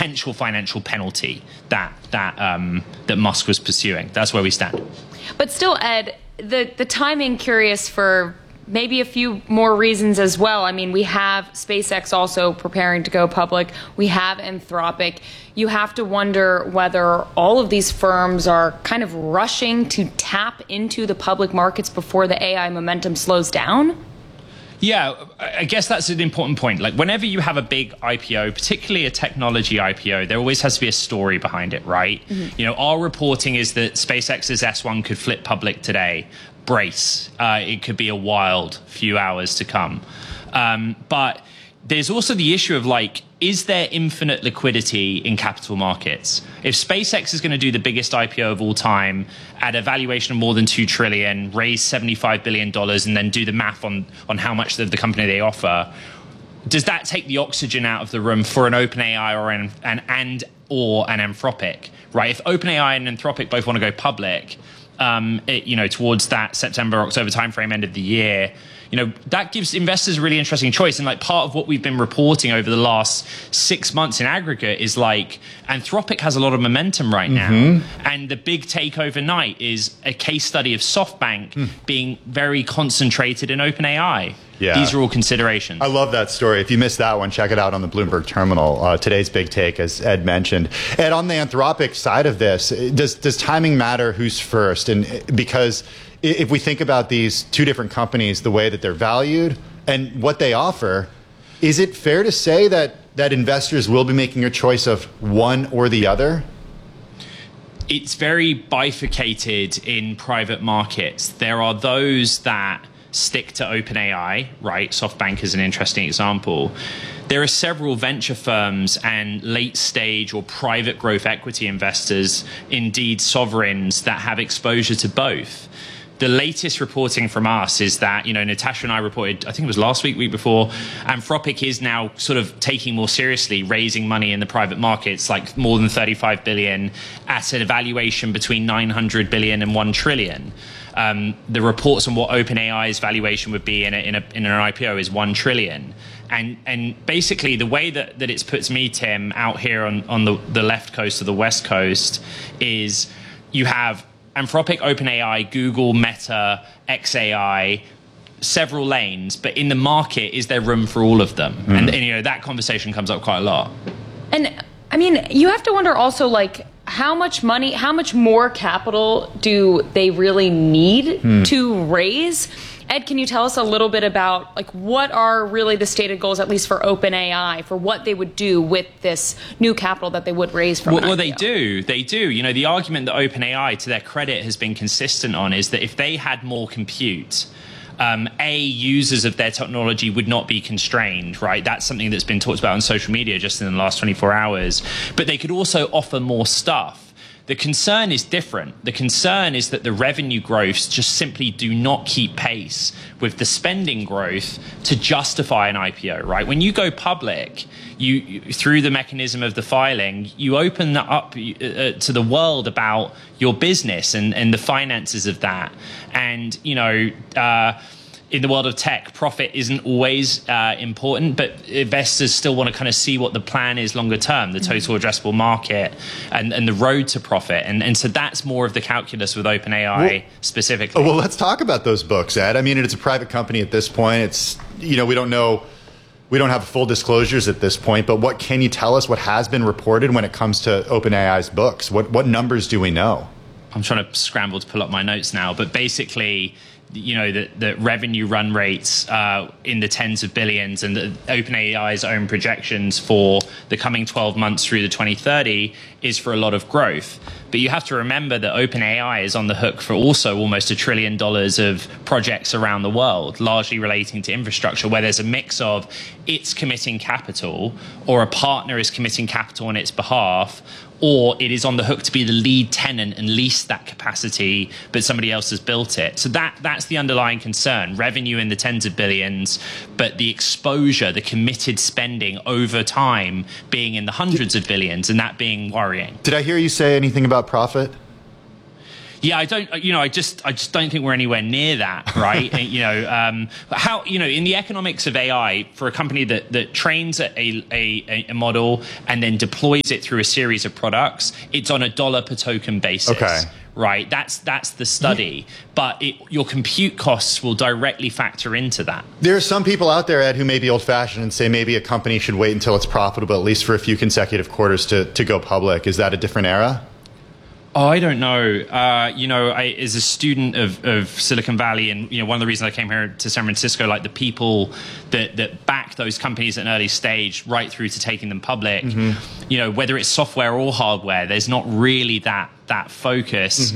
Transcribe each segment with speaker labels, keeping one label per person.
Speaker 1: potential financial penalty that Musk was pursuing. That's where we stand.
Speaker 2: But still, Ed, the timing curious for maybe a few more reasons as well. I mean, we have SpaceX also preparing to go public. We have Anthropic. You have to wonder whether all of these firms are kind of rushing to tap into the public markets before the AI momentum slows down.
Speaker 1: Yeah, I guess that's an important point. Like, whenever you have a big IPO, particularly a technology IPO, there always has to be a story behind it, right? Mm-hmm. You know, our reporting is that SpaceX's S1 could flip public today. Brace. It could be a wild few hours to come. But there's also the issue of, like, is there infinite liquidity in capital markets? If SpaceX is going to do the biggest IPO of all time at a valuation of more than $2 trillion, raise $75 billion, and then do the math on how much of the company they offer, does that take the oxygen out of the room for an OpenAI or an Anthropic, right? If OpenAI and Anthropic both want to go public, towards that September, October timeframe, end of the year, that gives investors a really interesting choice. And like, part of what we've been reporting over the last 6 months in aggregate is, like, Anthropic has a lot of momentum right now. And the big take overnight is a case study of SoftBank being very concentrated in OpenAI. Yeah. These are all considerations.
Speaker 3: I love that story. If you missed that one, check it out on the Bloomberg Terminal. Today's big take, as Ed mentioned. Ed, on the Anthropic side of this, does timing matter? Who's first? And because if we think about these two different companies, the way that they're valued and what they offer, is it fair to say that investors will be making a choice of one or the other?
Speaker 1: It's very bifurcated in private markets. There are those that stick to OpenAI, right? SoftBank is an interesting example. There are several venture firms and late stage or private growth equity investors, indeed sovereigns, that have exposure to both. The latest reporting from us is that, Natasha and I reported, I think it was last week before, Anthropic is now sort of taking more seriously raising money in the private markets, like more than 35 billion at an valuation between 900 billion and 1 trillion. The reports on what OpenAI's valuation would be in an IPO is 1 trillion. And basically the way that it puts me, Tim, out here on the left coast or the west coast is you have Anthropic, OpenAI, Google, Meta, xAI, several lanes, but in the market, is there room for all of them? And that conversation comes up quite a lot.
Speaker 2: And I mean, you have to wonder also, like, how much money, how much more capital do they really need to raise? Ed, can you tell us a little bit about, like, what are really the stated goals, at least for OpenAI, for what they would do with this new capital that they would raise from an IPO?
Speaker 1: Well, they do. The argument that OpenAI, to their credit, has been consistent on is that if they had more compute, users of their technology would not be constrained, right? That's something that's been talked about on social media just in the last 24 hours. But they could also offer more stuff. The concern is different. The concern is that the revenue growths just simply do not keep pace with the spending growth to justify an IPO, right? When you go public, you through the mechanism of the filing, you open that up to the world about your business and the finances of that. And, in the world of tech, profit isn't always important, but investors still want to kind of see what the plan is longer term, the total addressable market and the road to profit. And so that's more of the calculus with OpenAI specifically.
Speaker 3: Well, let's talk about those books, Ed. I mean, it's a private company at this point. It's, we don't know. We don't have full disclosures at this point, but what can you tell us what has been reported when it comes to OpenAI's books? What numbers do we know?
Speaker 1: I'm trying to scramble to pull up my notes now, but basically, the revenue run rates in the tens of billions, and the OpenAI's own projections for the coming 12 months through the 2030 is for a lot of growth. But you have to remember that OpenAI is on the hook for also almost $1 trillion of projects around the world, largely relating to infrastructure, where there's a mix of it's committing capital, or a partner is committing capital on its behalf, or it is on the hook to be the lead tenant and lease that capacity, but somebody else has built it. So that's the underlying concern. Revenue in the tens of billions, but the exposure, the committed spending over time being in the hundreds of billions, and that being worrying.
Speaker 3: Did I hear you say anything about profit?
Speaker 1: Yeah, I don't. I just don't think we're anywhere near that, right? How in the economics of AI, for a company that trains a model and then deploys it through a series of products, it's on a dollar per token basis.
Speaker 3: Okay.
Speaker 1: Right, that's the study, but your compute costs will directly factor into that.
Speaker 3: There are some people out there, Ed, who may be old-fashioned and say maybe a company should wait until it's profitable, at least for a few consecutive quarters, to go public. Is that a different era?
Speaker 1: Oh, I don't know. As a student of Silicon Valley, and one of the reasons I came here to San Francisco, like the people that back those companies at an early stage, right through to taking them public, whether it's software or hardware, there's not really that focus.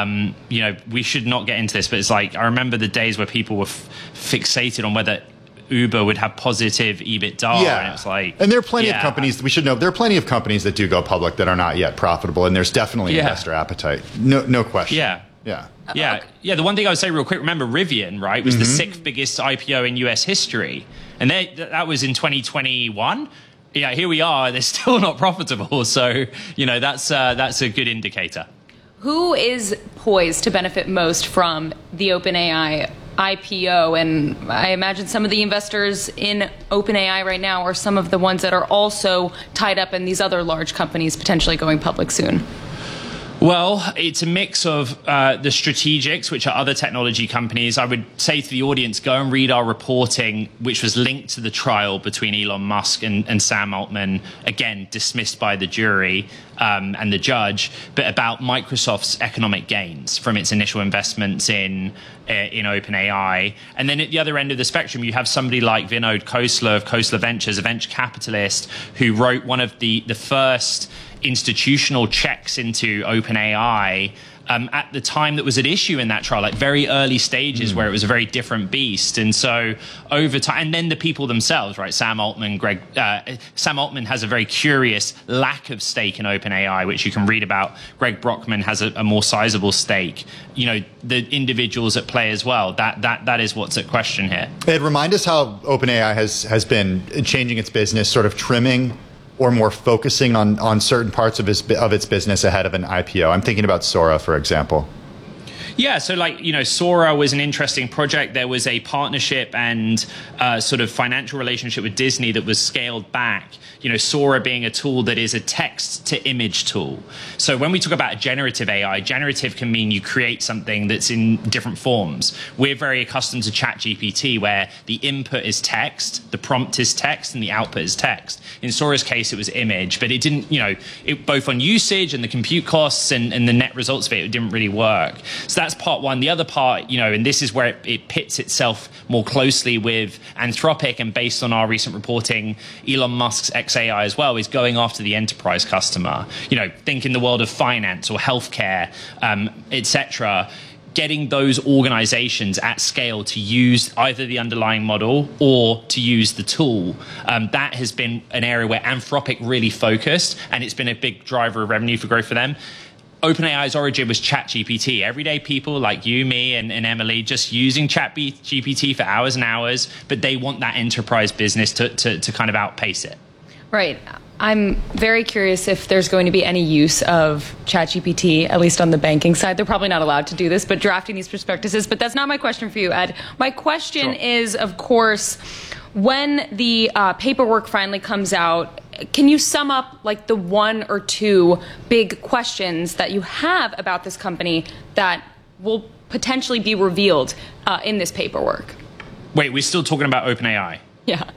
Speaker 1: We should not get into this, but it's like I remember the days where people were fixated on whether Uber would have positive EBITDA.
Speaker 3: Yeah.
Speaker 1: And it's like,
Speaker 3: and there are plenty of companies, we should know, there are plenty of companies that do go public that are not yet profitable, and there's definitely investor appetite. No question.
Speaker 1: Yeah.
Speaker 3: Yeah.
Speaker 1: The one thing I would say real quick, remember Rivian, right, was the sixth biggest IPO in US history. And that was in 2021. Yeah, here we are. They're still not profitable. So, that's a good indicator.
Speaker 2: Who is poised to benefit most from the OpenAI IPO? And I imagine some of the investors in OpenAI right now are some of the ones that are also tied up in these other large companies potentially going public soon.
Speaker 1: Well, it's a mix of the strategics, which are other technology companies. I would say to the audience, go and read our reporting, which was linked to the trial between Elon Musk and Sam Altman, again, dismissed by the jury and the judge, but about Microsoft's economic gains from its initial investments in OpenAI. And then at the other end of the spectrum, you have somebody like Vinod Khosla of Khosla Ventures, a venture capitalist who wrote one of the first institutional checks into OpenAI at the time that was at issue in that trial, like very early stages where it was a very different beast. And so over time, and then the people themselves, right? Sam Altman has a very curious lack of stake in OpenAI, which you can read about. Greg Brockman has a more sizable stake. The individuals at play as well. That is what's at question here.
Speaker 3: Ed, remind us how OpenAI has been changing its business, sort of trimming or more focusing on certain parts of its business ahead of an IPO. I'm thinking about Sora, for example.
Speaker 1: Yeah, so Sora was an interesting project. There was a partnership and sort of financial relationship with Disney that was scaled back. Sora being a tool that is a text to image tool. So when we talk about generative AI, generative can mean you create something that's in different forms. We're very accustomed to ChatGPT, where the input is text, the prompt is text, and the output is text. In Sora's case, it was image, but it didn't, both on usage and the compute costs and the net results of it didn't really work. So that's part one. The other part, and this is where it pits itself more closely with Anthropic, and based on our recent reporting, Elon Musk's xAI as well, is going after the enterprise customer. Think in the world of finance or healthcare, etc. Getting those organizations at scale to use either the underlying model or to use the tool, that has been an area where Anthropic really focused, and it's been a big driver of revenue for growth for them. OpenAI's origin was ChatGPT. Everyday people like you, me, and Emily just using ChatGPT for hours and hours, but they want that enterprise business to kind of outpace it.
Speaker 2: Right. I'm very curious if there's going to be any use of ChatGPT, at least on the banking side. They're probably not allowed to do this, but drafting these prospectuses. But that's not my question for you, Ed. My question is, of course, when the paperwork finally comes out, can you sum up like the one or two big questions that you have about this company that will potentially be revealed in this paperwork?
Speaker 1: Wait, we're still talking about OpenAI?
Speaker 2: Yeah.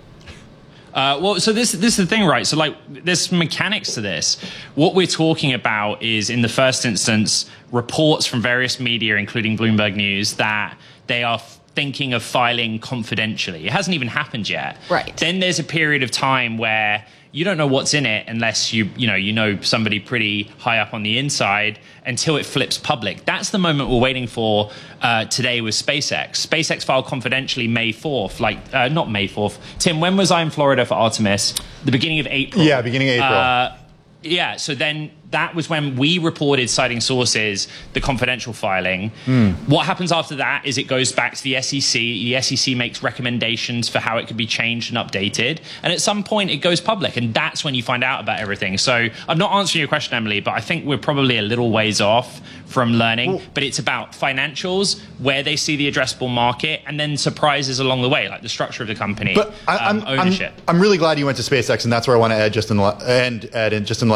Speaker 1: So this is the thing, right? So there's mechanics to this. What we're talking about is, in the first instance, reports from various media, including Bloomberg News, that they are thinking of filing confidentially. It hasn't even happened yet.
Speaker 2: Right.
Speaker 1: Then there's a period of time where you don't know what's in it unless you know somebody pretty high up on the inside, until it flips public. That's the moment we're waiting for today with SpaceX. SpaceX filed confidentially May 4th, not May 4th. Tim, when was I in Florida for Artemis? The beginning of April.
Speaker 3: Yeah, beginning of April.
Speaker 1: Yeah, so then that was when we reported, citing sources, the confidential filing. What happens after that is it goes back to the SEC. The SEC makes recommendations for how it could be changed and updated. And at some point, it goes public. And that's when you find out about everything. So I'm not answering your question, Emily, but I think we're probably a little ways off from learning. But it's about financials, where they see the addressable market, and then surprises along the way, like the structure of the company,
Speaker 3: but
Speaker 1: ownership.
Speaker 3: I'm really glad you went to SpaceX, and that's where I want to end, Ed, just in the